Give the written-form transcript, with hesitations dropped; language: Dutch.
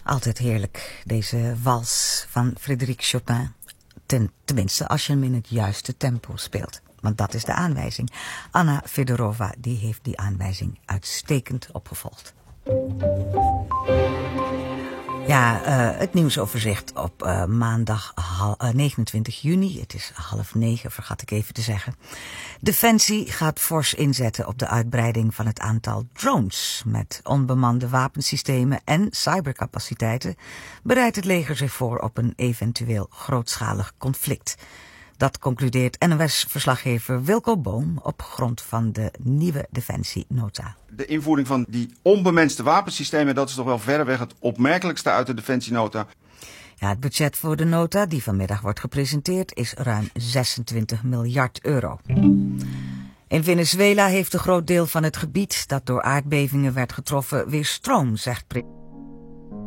Altijd heerlijk, deze wals van Frédéric Chopin. Tenminste, als je hem in het juiste tempo speelt. Want dat is de aanwijzing. Anna Fedorova die heeft die aanwijzing uitstekend opgevolgd. Ja, het nieuwsoverzicht op maandag 29 juni. Het is 8:30, vergat ik even te zeggen. Defensie gaat fors inzetten op de uitbreiding van het aantal drones. Met onbemande wapensystemen en cybercapaciteiten bereidt het leger zich voor op een eventueel grootschalig conflict. Dat concludeert NOS-verslaggever Wilco Boom op grond van de nieuwe defensienota. De invoering van die onbemenste wapensystemen, dat is toch wel verreweg het opmerkelijkste uit de defensienota. Ja, het budget voor de nota, die vanmiddag wordt gepresenteerd, is ruim 26 miljard euro. In Venezuela heeft een groot deel van het gebied dat door aardbevingen werd getroffen weer stroom, zegt president.